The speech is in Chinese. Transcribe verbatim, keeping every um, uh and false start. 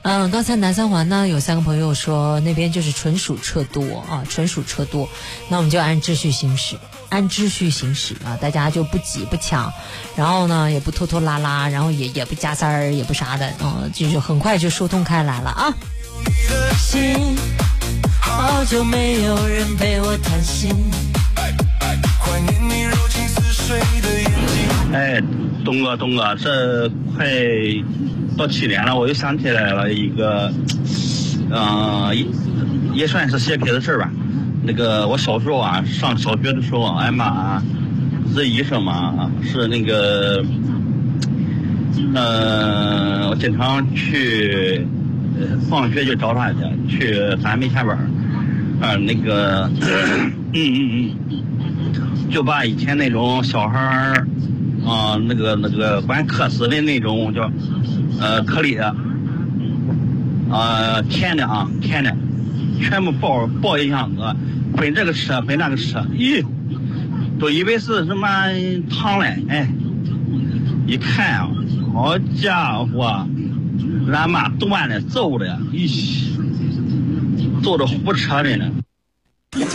嗯，刚才南三环呢有三个朋友说那边就是纯属车多啊，纯属车多，那我们就按秩序行驶，按秩序行驶啊，大家就不挤不抢，然后呢也不拖拖拉拉，然后也也不加塞儿，也不啥的，嗯，就是很快就疏通开来了啊。心，好久没有人陪我谈心。怀念你柔情似水的眼睛。 哎，东哥，东哥，这快到七点了，我又想起来了一个，呃，也也算是邪撇的事儿吧。那个我小时候啊，上小学的时候，俺妈是医生嘛，是那个，呃，我经常去，呃，放学就找她去，去咱没下班儿，啊，那个，嗯嗯嗯，就把以前那种小孩儿。啊、呃，那个那个管渴死的那种叫，呃，颗粒的，呃，甜的啊，甜的，全部抱抱一箱子，分这个吃，分那个吃，咦，都以为是什么糖嘞，哎，一看啊，好家伙，俺妈断的揍的，咦，揍的胡扯的呢。